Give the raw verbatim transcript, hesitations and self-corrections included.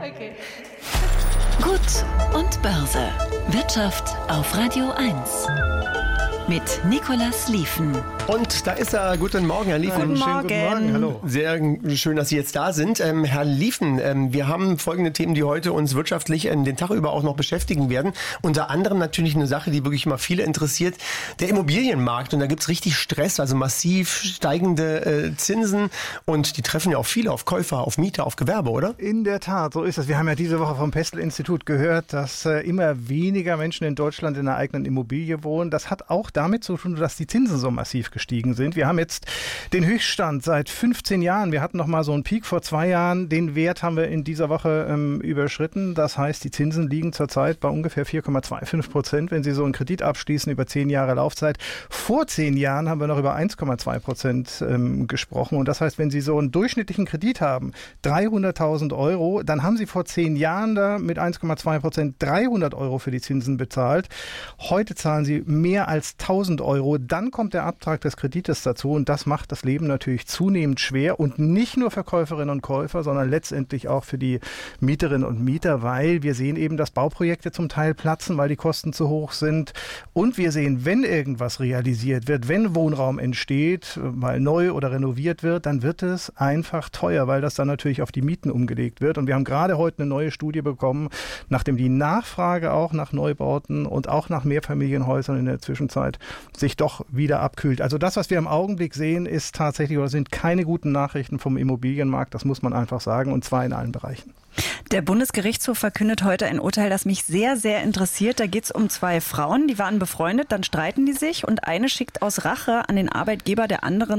Okay. Gut und Börse. Wirtschaft auf Radio eins. Mit Nicolas Lieven. Und da ist er. Guten Morgen, Herr Lieven. Guten Schönen Morgen. guten Morgen. Hallo. Sehr schön, dass Sie jetzt da sind. Ähm, Herr Lieven, ähm, wir haben folgende Themen, die heute uns wirtschaftlich äh, den Tag über auch noch beschäftigen werden. Unter anderem natürlich eine Sache, die wirklich mal viele interessiert, der Immobilienmarkt. Und da gibt's richtig Stress, also massiv steigende äh, Zinsen. Und die treffen ja auch viele auf Käufer, auf Mieter, auf Gewerbe, oder? In der Tat, so ist es. Wir haben ja diese Woche vom Pestel-Institut gehört, dass äh, immer weniger Menschen in Deutschland in einer eigenen Immobilie wohnen. Das hat auch damit zu tun, dass die Zinsen so massiv gestiegen sind. Wir haben jetzt den Höchststand seit fünfzehn Jahren. Wir hatten noch mal so einen Peak vor zwei Jahren. Den Wert haben wir in dieser Woche ähm, überschritten. Das heißt, die Zinsen liegen zurzeit bei ungefähr vier Komma fünfundzwanzig Prozent, wenn Sie so einen Kredit abschließen über zehn Jahre Laufzeit. Vor zehn Jahren haben wir noch über eins Komma zwei Prozent ähm, gesprochen. Und das heißt, wenn Sie so einen durchschnittlichen Kredit haben, dreihunderttausend Euro, dann haben Sie vor zehn Jahren da mit eins Komma zwei Prozent dreihundert Euro für die Zinsen bezahlt. Heute zahlen Sie mehr als tausend Euro. Dann kommt der Abtrag des Kredites dazu und das macht das Leben natürlich zunehmend schwer und nicht nur für Käuferinnen und Käufer, sondern letztendlich auch für die Mieterinnen und Mieter, weil wir sehen eben, dass Bauprojekte zum Teil platzen, weil die Kosten zu hoch sind und wir sehen, wenn irgendwas realisiert wird, wenn Wohnraum entsteht, weil neu oder renoviert wird, dann wird es einfach teuer, weil das dann natürlich auf die Mieten umgelegt wird und wir haben gerade heute eine neue Studie bekommen, nachdem die Nachfrage auch nach Neubauten und auch nach Mehrfamilienhäusern in der Zwischenzeit sich doch wieder abkühlt. Also das, was wir im Augenblick sehen, ist tatsächlich oder sind keine guten Nachrichten vom Immobilienmarkt, das muss man einfach sagen, und zwar in allen Bereichen. Der Bundesgerichtshof verkündet heute ein Urteil, das mich sehr, sehr interessiert. Da geht es um zwei Frauen, die waren befreundet, dann streiten die sich und eine schickt aus Rache an den Arbeitgeber der anderen